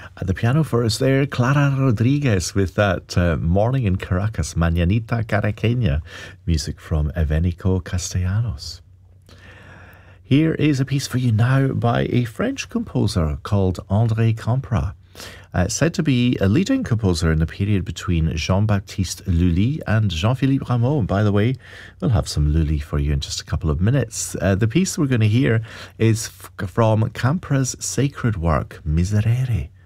At the piano for us there, Clara Rodriguez with that Morning in Caracas, Mañanita Caraqueña, music from Evenico Castellanos. Here is a piece for you now by a French composer called André Campra. Said to be a leading composer in the period between Jean-Baptiste Lully and Jean-Philippe Rameau. And by the way, we'll have some Lully for you in just a couple of minutes. The piece we're going to hear is from Campra's sacred work, Miserere.